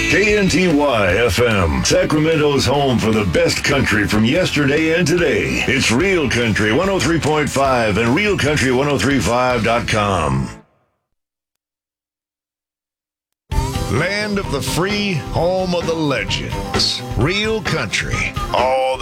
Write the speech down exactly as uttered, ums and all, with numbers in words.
K N T Y F M, Sacramento's home for the best country from yesterday and today. It's Real Country one oh three point five and real country ten thirty-five dot com. Land of the free, home of the legends. Real Country. All